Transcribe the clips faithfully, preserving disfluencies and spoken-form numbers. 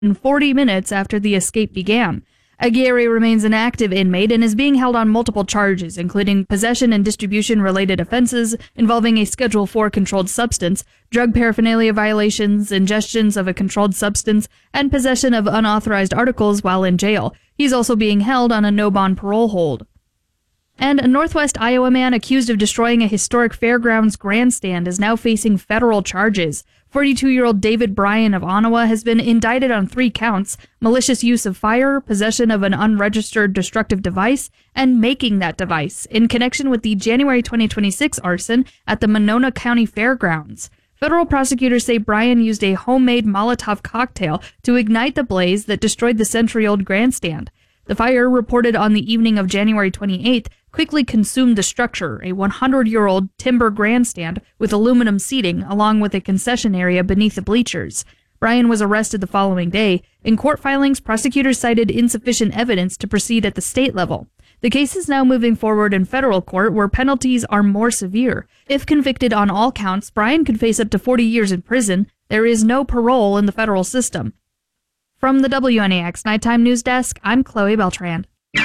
forty minutes after the escape began. Aguirre remains an active inmate and is being held on multiple charges, including possession and distribution-related offenses involving a Schedule four controlled substance, drug paraphernalia violations, ingestions of a controlled substance, and possession of unauthorized articles while in jail. He's also being held on a no-bond parole hold. And a Northwest Iowa man accused of destroying a historic fairgrounds grandstand is now facing federal charges. forty-two-year-old David Bryan of Ottawa has been indicted on three counts: malicious use of fire, possession of an unregistered destructive device, and making that device in connection with the January twenty twenty-six arson at the Monona County Fairgrounds. Federal prosecutors say Bryan used a homemade Molotov cocktail to ignite the blaze that destroyed the century-old grandstand. The fire, reported on the evening of January twenty-eighth, quickly consumed the structure, a one hundred year old timber grandstand with aluminum seating, along with a concession area beneath the bleachers. Bryan was arrested the following day. In court filings, prosecutors cited insufficient evidence to proceed at the state level. The case is now moving forward in federal court, where penalties are more severe. If convicted on all counts, Bryan could face up to forty years in prison. There is no parole in the federal system. From the W N A X Nighttime News Desk, I'm Chloe Beltran.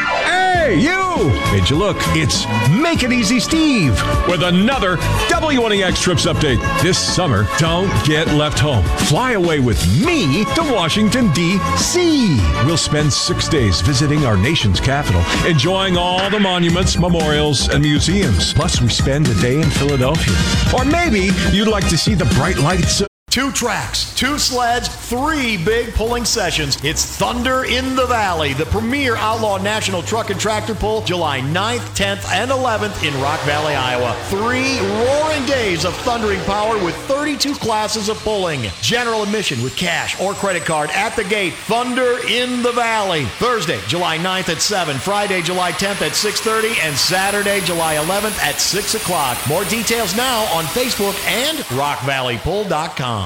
Hey, you! Made you look. It's Make It Easy Steve with another W N A X Trips update. This summer, don't get left home. Fly away with me to Washington, D C We'll spend six days visiting our nation's capital, enjoying all the monuments, memorials, and museums. Plus, we spend a day in Philadelphia. Or maybe you'd like to see the bright lights of Two tracks, two sleds, three big pulling sessions. It's Thunder in the Valley, the premier outlaw national truck and tractor pull, July ninth, tenth, and eleventh in Rock Valley, Iowa. Three roaring days of thundering power with thirty-two classes of pulling. General admission with cash or credit card at the gate. Thunder in the Valley. Thursday, July ninth at seven, Friday, July tenth at six thirty, and Saturday, July eleventh at six o'clock. More details now on Facebook and rock valley pull dot com.